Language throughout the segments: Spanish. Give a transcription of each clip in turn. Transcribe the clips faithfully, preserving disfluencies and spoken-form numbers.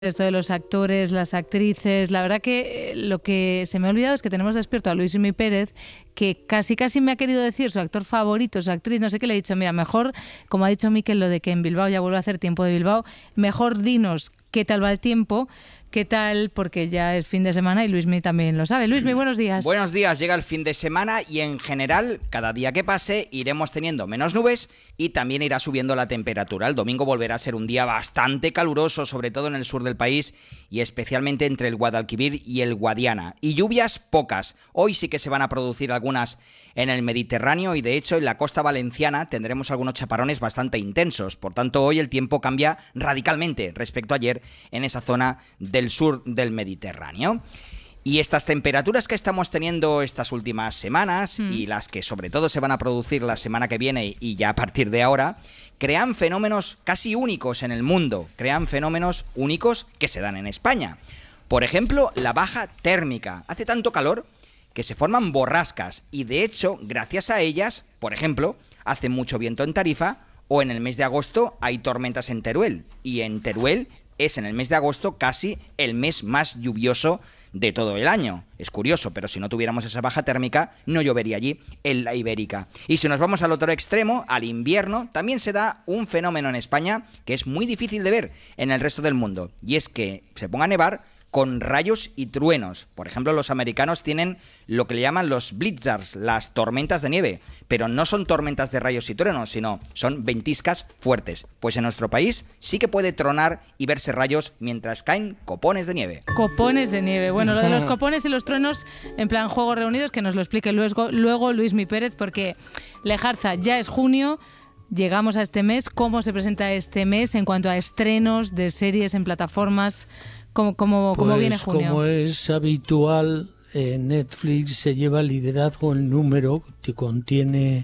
Esto de los actores, las actrices, la verdad que lo que se me ha olvidado es que tenemos despierto a Luismi Pérez, que casi casi me ha querido decir su actor favorito, su actriz, no sé qué, le he dicho, mira, mejor, como ha dicho Mikel, lo de que en Bilbao ya vuelve a hacer tiempo de Bilbao, mejor dinos qué tal va el tiempo, qué tal, porque ya es fin de semana y Luismi también lo sabe. Luismi, buenos días. Buenos días, llega el fin de semana y en general, cada día que pase, iremos teniendo menos nubes y también irá subiendo la temperatura. El domingo volverá a ser un día bastante caluroso, sobre todo en el sur del país y especialmente entre el Guadalquivir y el Guadiana. Y lluvias pocas. Hoy sí que se van a producir algunas en el Mediterráneo y de hecho en la costa valenciana tendremos algunos chaparrones bastante intensos. Por tanto, hoy el tiempo cambia radicalmente respecto a ayer en esa zona del sur del Mediterráneo. Y estas temperaturas que estamos teniendo estas últimas semanas mm. y las que sobre todo se van a producir la semana que viene y ya a partir de ahora, crean fenómenos casi únicos en el mundo, crean fenómenos únicos que se dan en España. Por ejemplo, la baja térmica. Hace tanto calor que se forman borrascas y de hecho, gracias a ellas, por ejemplo, hace mucho viento en Tarifa o en el mes de agosto hay tormentas en Teruel. Y en Teruel es en el mes de agosto casi el mes más lluvioso de todo el año. Es curioso, pero si no tuviéramos esa baja térmica, no llovería allí en la Ibérica. Y si nos vamos al otro extremo, al invierno, también se da un fenómeno en España que es muy difícil de ver en el resto del mundo. Y es que se ponga a nevar con rayos y truenos. Por ejemplo, los americanos tienen lo que le llaman los blizzards, las tormentas de nieve, pero no son tormentas de rayos y truenos, sino son ventiscas fuertes. Pues en nuestro país sí que puede tronar y verse rayos mientras caen copones de nieve. Copones de nieve. Bueno, lo de los copones y los truenos, en plan juegos reunidos, que nos lo explique luego, luego Luismi Pérez, porque Lejarza, ya es junio, llegamos a este mes. ¿Cómo se presenta este mes en cuanto a estrenos de series en plataformas? ¿Cómo, cómo, pues cómo viene junio? Como es habitual, eh, Netflix se lleva liderazgo en número, que contiene,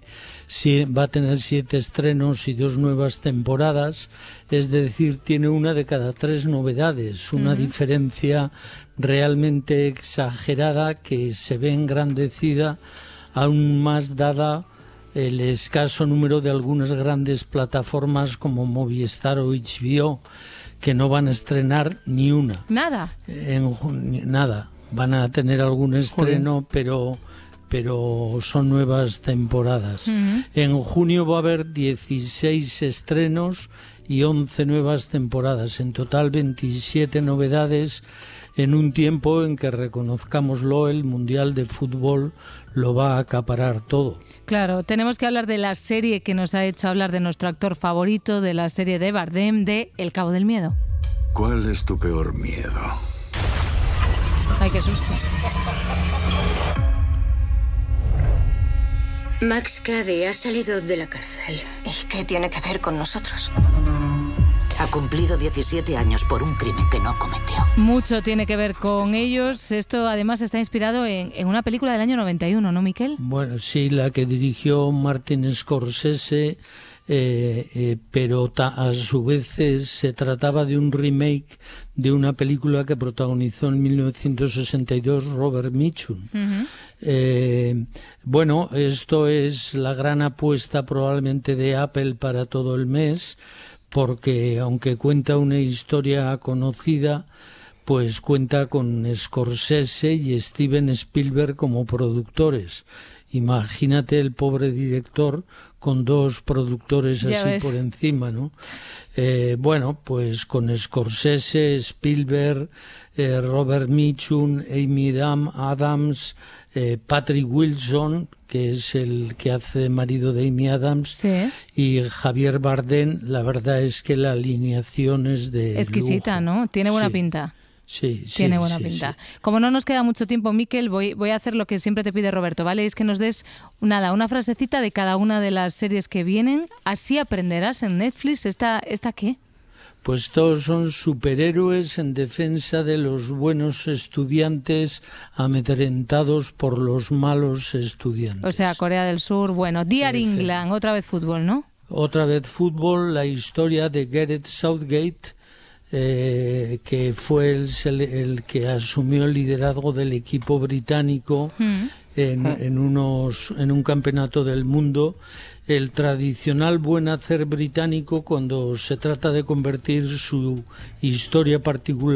va a tener siete estrenos y dos nuevas temporadas, es decir, tiene una de cada tres novedades, una uh-huh. diferencia realmente exagerada que se ve engrandecida aún más dada el escaso número de algunas grandes plataformas como Movistar o H B O, que no van a estrenar ni una. Nada. En junio, nada. Van a tener algún estreno, Joder. pero pero son nuevas temporadas. Uh-huh. En junio va a haber dieciséis estrenos y once nuevas temporadas. En total veintisiete novedades en un tiempo en que, reconozcámoslo, el Mundial de Fútbol lo va a acaparar todo. Claro, tenemos que hablar de la serie que nos ha hecho hablar de nuestro actor favorito, de la serie de Bardem, de El Cabo del Miedo. ¿Cuál es tu peor miedo? Ay, qué susto. Max Cady ha salido de la cárcel. ¿Y qué tiene que ver con nosotros? Ha cumplido diecisiete años por un crimen que no cometió. Mucho tiene que ver con ellos. Esto además está inspirado en, en una película del año noventa y uno, ¿no, Mikel? Bueno, sí, la que dirigió Martin Scorsese, eh, eh, pero ta, a su vez eh, se trataba de un remake de una película que protagonizó en mil novecientos sesenta y dos Robert Mitchum. Uh-huh. Eh, bueno, esto es la gran apuesta probablemente de Apple para todo el mes, porque aunque cuenta una historia conocida, pues cuenta con Scorsese y Steven Spielberg como productores. Imagínate el pobre director con dos productores ya así ves. por encima, ¿no? Eh, bueno, pues con Scorsese, Spielberg, eh, Robert Mitchum, Amy Adams, eh, Patrick Wilson, que es el que hace de marido de Amy Adams, sí. y Javier Bardem. La verdad es que la alineación es de exquisita, lujo. ¿no? Tiene buena sí. pinta. Sí, sí, Tiene buena sí, pinta. Sí. Como no nos queda mucho tiempo, Mikel, voy, voy a hacer lo que siempre te pide Roberto, ¿vale? Es que nos des, nada, una frasecita de cada una de las series que vienen. Así aprenderás en Netflix. ¿Esta, esta qué? Pues todos son superhéroes en defensa de los buenos estudiantes amedrentados por los malos estudiantes. O sea, Corea del Sur, bueno. Dear England, otra vez fútbol, ¿no? Otra vez fútbol, la historia de Gareth Southgate, eh, que fue el, el que asumió el liderazgo del equipo británico mm. en, en, unos, en un campeonato del mundo, el tradicional buen hacer británico cuando se trata de convertir su historia particular